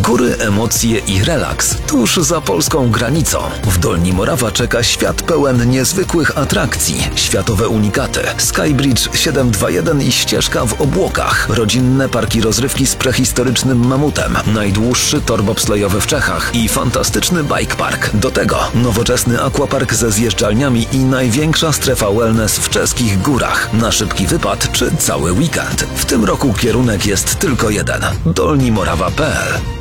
Góry, emocje i relaks tuż za polską granicą. W Dolni Morawa czeka świat pełen niezwykłych atrakcji, światowe unikaty, Skybridge 721 i ścieżka w obłokach, rodzinne parki rozrywki z prehistorycznym mamutem, najdłuższy tor bobslejowy w Czechach i fantastyczny bike park. Do tego nowoczesny aquapark ze zjeżdżalniami i największa strefa wellness w czeskich górach. Na szybki wypad czy cały weekend. W tym roku kierunek jest tylko jeden: dolnimorawa.pl.